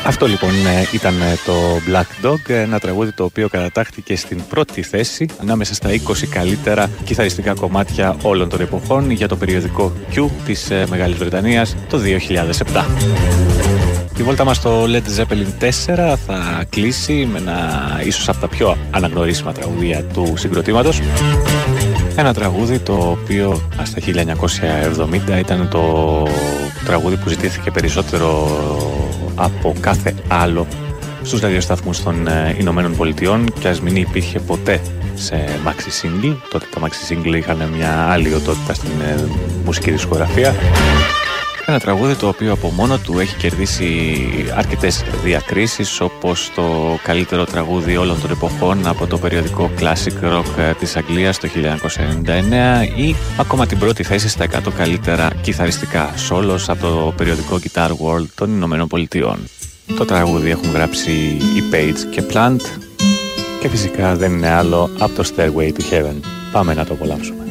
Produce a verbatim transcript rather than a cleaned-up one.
Αυτό λοιπόν ήταν το Black Dog, ένα τραγούδι το οποίο κατατάχθηκε στην πρώτη θέση ανάμεσα στα είκοσι καλύτερα κιθαριστικά κομμάτια όλων των εποχών για το περιοδικό Q της Μεγάλης Βρετανίας το δύο χιλιάδες επτά. Η βόλτα μας στο Led Zeppelin τέσσερα θα κλείσει με ένα ίσως από τα πιο αναγνωρίσιμα τραγουδία του συγκροτήματος. Ένα τραγούδι το οποίο στα χίλια εννιακόσια εβδομήντα ήταν το τραγούδι που ζητήθηκε περισσότερο από κάθε άλλο στους ραδιοσταθμούς των Ηνωμένων Πολιτειών και ας μην υπήρχε ποτέ σε maxi single. Τότε τα maxi single είχαν μια άλλη οντότητα στην μουσική δισκογραφία. Ένα τραγούδι το οποίο από μόνο του έχει κερδίσει αρκετές διακρίσεις, όπως το καλύτερο τραγούδι όλων των εποχών από το περιοδικό Classic Rock της Αγγλίας το χίλια εννιακόσια ενενήντα εννέα ή ακόμα την πρώτη θέση στα εκατό καλύτερα κιθαριστικά solos από το περιοδικό Guitar World των Ηνωμένων Πολιτειών. Το τραγούδι έχουν γράψει οι Page και Plant και φυσικά δεν είναι άλλο από το Stairway to Heaven. Πάμε να το απολαύσουμε.